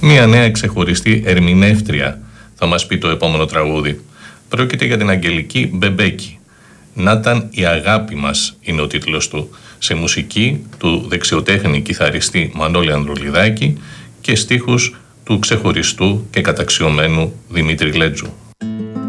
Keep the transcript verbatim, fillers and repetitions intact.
Μία νέα ξεχωριστή ερμηνεύτρια θα μας πει το επόμενο τραγούδι. Πρόκειται για την Αγγελική Μπεμπέκη. «Να ήταν η αγάπη μας» είναι ο τίτλος του, σε μουσική του δεξιοτέχνη κιθαριστή Μανώλη Ανδρουλιδάκη και στίχους του ξεχωριστού και καταξιωμένου Δημήτρη Λέτζου.